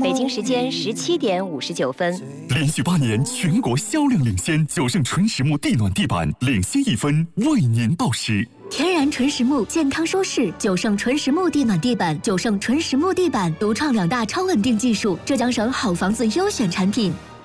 北京时间17:59。 连续8年全国销量领先，9胜纯实木地暖地板领先1分，为您报时。 天然纯实木，健康舒适，9胜纯实木地暖地板，9胜纯实木地板独创2大超稳定技术，浙江省好房子优选产品。